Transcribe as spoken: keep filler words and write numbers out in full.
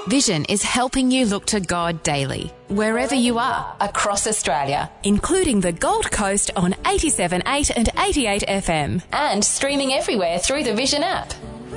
Vision is helping you look to God daily, wherever you are, across Australia, including the Gold Coast on eighty-seven point eight and eighty-eight F M, and streaming everywhere through the Vision app.